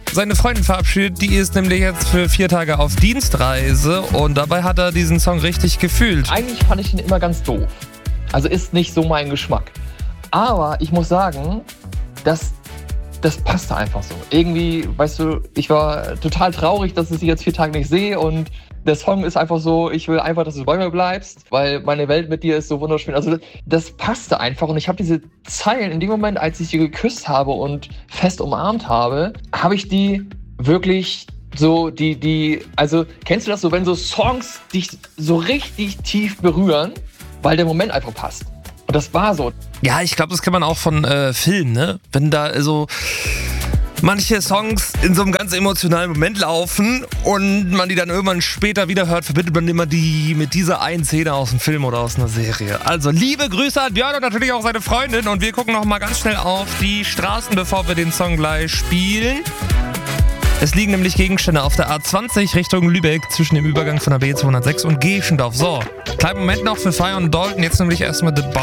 seine Freundin verabschiedet. Die ist nämlich jetzt für 4 Tage auf Dienstreise und dabei hat er diesen Song richtig gefühlt. Eigentlich fand ich ihn immer ganz doof. Also ist nicht so mein Geschmack. Aber ich muss sagen, das passte einfach so. Irgendwie, weißt du, ich war total traurig, dass ich sie jetzt 4 Tage nicht sehe und der Song ist einfach so, ich will einfach, dass du bei mir bleibst, weil meine Welt mit dir ist so wunderschön. Also das passte einfach und ich habe diese Zeilen in dem Moment, als ich sie geküsst habe und fest umarmt habe, habe ich die wirklich so, also kennst du das so, wenn so Songs dich so richtig tief berühren, weil der Moment einfach passt. Und das war so. Ja, ich glaube, das kennt man auch von Filmen, ne? Wenn da so manche Songs in so einem ganz emotionalen Moment laufen und man die dann irgendwann später wieder hört, verbindet man immer die mit dieser einen Szene aus dem Film oder aus einer Serie. Also liebe Grüße an Björn und natürlich auch seine Freundin und wir gucken noch mal ganz schnell auf die Straßen, bevor wir den Song gleich spielen. Es liegen nämlich Gegenstände auf der A20 Richtung Lübeck zwischen dem Übergang von der B206 und Geeschendorf. So, kleinen Moment noch für Fire und Dalton, jetzt nämlich erstmal The